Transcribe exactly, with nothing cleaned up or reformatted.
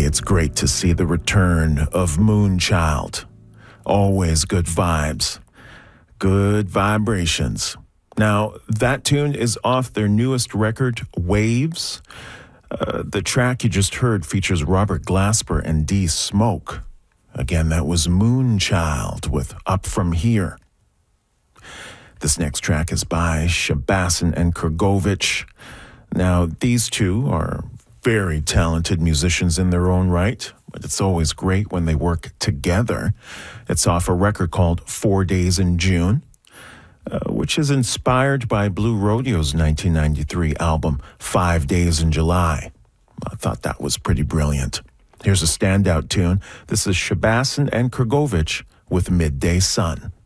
it's great to see the return of Moonchild. Always good vibes. Good vibrations. Now, that tune is off their newest record, Waves. Uh, the track you just heard features Robert Glasper and D Smoke. Again, that was Moonchild with Up From Here. This next track is by Shabasin and Kurgovich. Now, these two are very talented musicians in their own right, but it's always great when they work together. It's off a record called Four Days in June, uh, which is inspired by Blue Rodeo's nineteen ninety-three album Five Days in July. I thought that was pretty brilliant. Here's a standout tune. This is Shabasin and Kurgovich with Midday Sun.